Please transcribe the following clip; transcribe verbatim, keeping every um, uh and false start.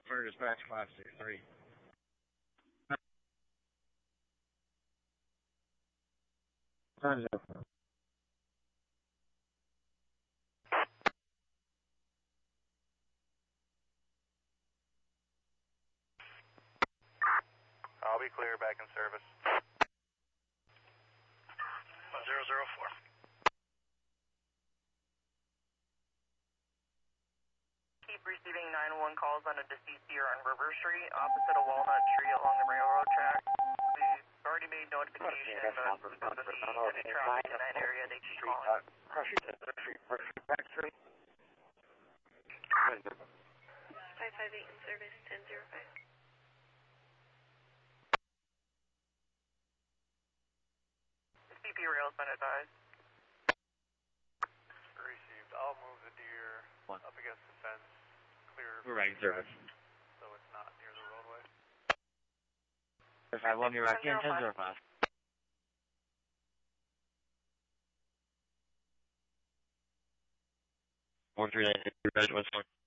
for dispatch class six three. Time's up. I'll be clear, back in service. one zero zero four. Keep receiving nine one one calls on a deceased here on River Street, opposite of Walnut Tree along the railroad track. We've already made notification, but because of the heavy traffic in that area, they keep calling. five five eight in service, ten zero five. C P rail's been advised. Received. I'll move the deer One. up against the fence, clear, We're back in service. so it's not near the roadway. If I one, you're back in, ten zero five. One three nine, what's going